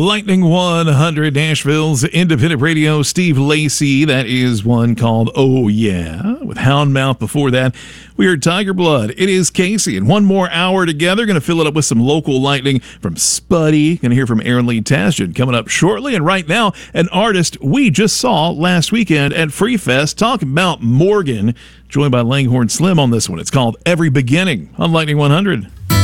Lightning 100, Nashville's independent radio. Steve Lacy, that is one called Oh Yeah, with Houndmouth. Before that, we heard Tiger Blood. It is Casey, and one more hour together. Going to fill it up with some local lightning from Spuddy. Going to hear from Aaron Lee Tasjan coming up shortly. And right now, an artist we just saw last weekend at Free Fest, talking about Morgan, joined by Langhorne Slim on this one. It's called Every Beginning on Lightning 100.